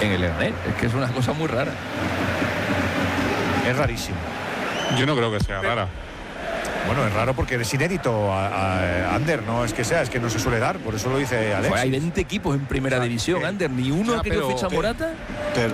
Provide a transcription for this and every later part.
el Leganés. Es que es una cosa muy rara. Es rarísimo. Yo no creo que sea rara. Bueno, es raro porque es inédito Ander, no es que sea, es que no se suele dar, por eso lo dice Alex. Pues hay 20 equipos en primera división, Ander, ni uno ha querido fichar Morata. Pero,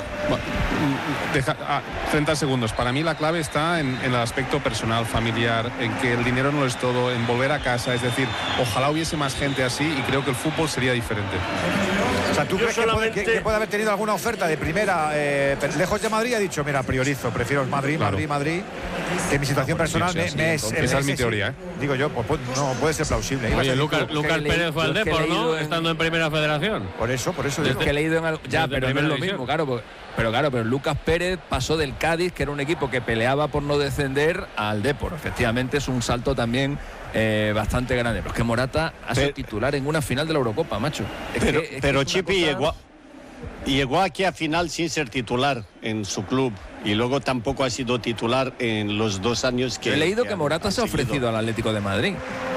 30 segundos. Para mí la clave está en el aspecto personal, familiar, en que el dinero no es todo, en volver a casa. Es decir, ojalá hubiese más gente así y creo que el fútbol sería diferente. O sea, ¿tú crees que puede haber tenido alguna oferta de primera lejos de Madrid? Ha dicho, mira, priorizo, prefiero Madrid, claro. Madrid. Que mi situación personal esa es mi teoría, ¿eh? Digo yo, pues no puede ser plausible. Oye, Lucas Pérez fue al Depor, ¿no? Estando en Primera Federación. Por eso digo. Que he leído ya, pero no es lo mismo, claro. Pero Lucas Pérez pasó del Cádiz, que era un equipo que peleaba por no descender, al Depor. Efectivamente es un salto también bastante grande. Pero es que Morata ha sido titular en una final de la Eurocopa, macho. Pero Chipi llegó aquí a final sin ser titular en su club y luego tampoco ha sido titular en los 2 años que... He leído que Morata se ha ofrecido al Atlético de Madrid.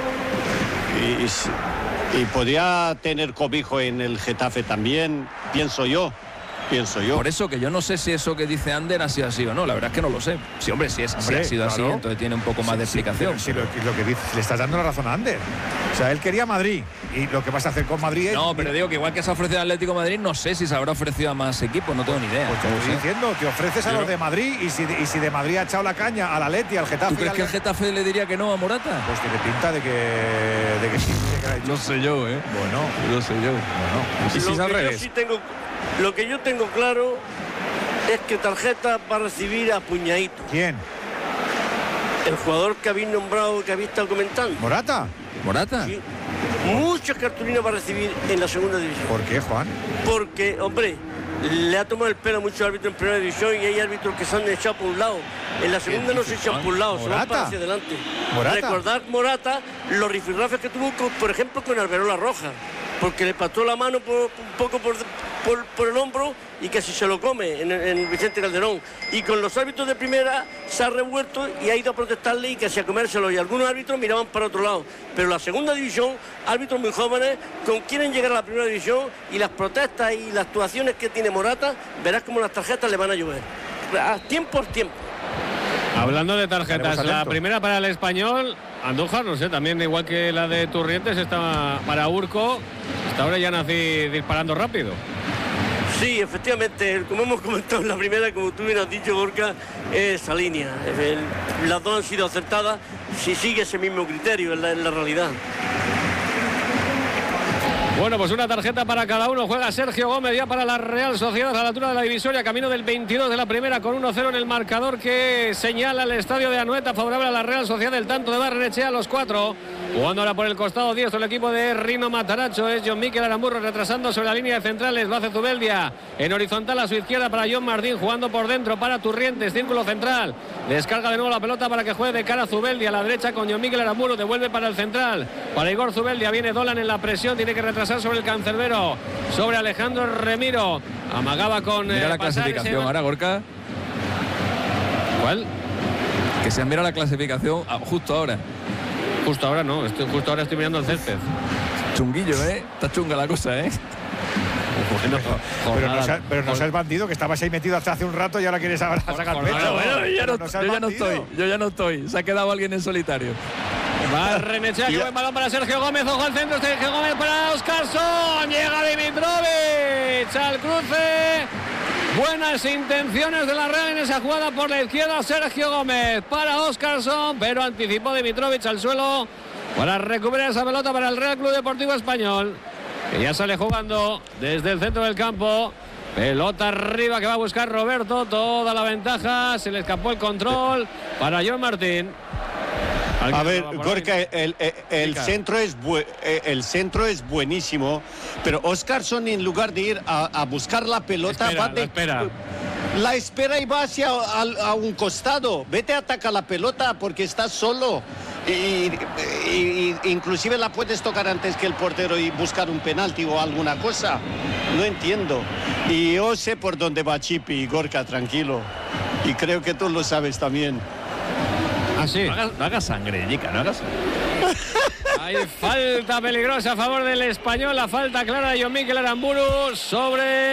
Y podría tener cobijo en el Getafe también, pienso yo. Por eso que yo no sé si eso que dice Ander ha sido así o no, la verdad es que no lo sé. Sí, hombre, si ha sido así, entonces tiene un poco más de explicación. Sí, lo que dice, le estás dando la razón a Ander. O sea, él quería Madrid y lo que vas a hacer con Madrid es... No, pero digo que igual que se ha ofrecido al Atlético de Madrid, no sé si se habrá ofrecido a más equipos, no tengo ni idea. Pues te estoy diciendo, te ofreces a los de Madrid y si de Madrid ha echado la caña al Atleti, al Getafe... ¿Tú crees que el Getafe le diría que no a Morata? Pues tiene pinta de que sí. No sé yo, Bueno. No sé yo. ¿Y si es al revés? Lo que yo tengo claro es que Tarjeta va a recibir a puñadito. ¿Quién? El jugador que habéis nombrado, que habéis estado comentando. ¿Morata? Sí. Muchas cartulinas va a recibir en la segunda división. ¿Por qué, Juan? Porque, hombre, le ha tomado el pelo a muchos árbitros en primera división y hay árbitros que se han echado por un lado. En la segunda no se echan por un lado, se van para hacia adelante. Recordad Morata, los rifirrafes que tuvo, por ejemplo, con Alberola Roja. Porque le pasó la mano un poco por el hombro y casi se lo come en Vicente Calderón. Y con los árbitros de primera se ha revuelto y ha ido a protestarle y casi a comérselo. Y algunos árbitros miraban para otro lado. Pero la segunda división, árbitros muy jóvenes, quieren llegar a la primera división y las protestas y las actuaciones que tiene Morata, verás como las tarjetas le van a llover. A tiempo por tiempo. Hablando de tarjetas, la primera para el Español, Andújar, no sé, también igual que la de Turrientes, está para Urco. Hasta ahora ya nací disparando rápido. Sí, efectivamente, como hemos comentado en la primera, como tú bien has dicho, Gorka, esa línea. Las dos han sido acertadas, si sigue ese mismo criterio en la realidad. Bueno, pues una tarjeta para cada uno. Juega Sergio Gómez ya para la Real Sociedad a la altura de la divisoria, camino del 22 de la primera, con 1-0 en el marcador que señala el estadio de Anoeta, favorable a la Real Sociedad. El tanto de Barrenechea a los 4. Jugando ahora por el costado diestro el equipo de Rino Mataracho. Es John Mikel Aramburro retrasando sobre la línea de centrales. Lo hace Zubeldia en horizontal a su izquierda para John Martín. Jugando por dentro para Turrientes, círculo central. Descarga de nuevo la pelota para que juegue de cara a Zubeldia a la derecha con John Mikel Aramburro. Devuelve para el central. Para Igor Zubeldia viene Dolan en la presión. Tiene que retrasar sobre el cancerbero, sobre Alejandro Remiro. Amagaba con... Mira la clasificación ahora, Gorka. ¿Cuál? Que se mira la clasificación justo ahora. Justo ahora no, justo ahora estoy mirando el césped. Chunguillo, Está chunga la cosa, Pero no seas bandido, que estabas ahí metido hasta hace un rato y ahora quieres sacar pecho. Yo ya no estoy. Se ha quedado alguien en solitario. Barrenechea, que buen balón para Sergio Gómez. Ojo al centro, Sergio Gómez para Óscarson. Llega Dimitrovic al cruce. Buenas intenciones de la Real en esa jugada por la izquierda. Sergio Gómez para Óscarson, pero anticipó Dimitrovic al suelo para recuperar esa pelota para el Real Club Deportivo Español, que ya sale jugando desde el centro del campo. Pelota arriba que va a buscar Roberto, toda la ventaja, se le escapó el control para John Martín. A ver, Gorka, el centro es buenísimo, pero Óscarson, en lugar de ir a buscar la pelota, la espera y va hacia a un costado. Vete a atacar la pelota porque estás solo. Y inclusive la puedes tocar antes que el portero y buscar un penalti o alguna cosa. No entiendo. Y yo sé por dónde va Chipi y Gorka, tranquilo. Y creo que tú lo sabes también. Ah, sí. No hagas sangre, Yica, no hagas sangre. Hay falta peligrosa a favor del Español, la falta clara de John Mikel Aramburu sobre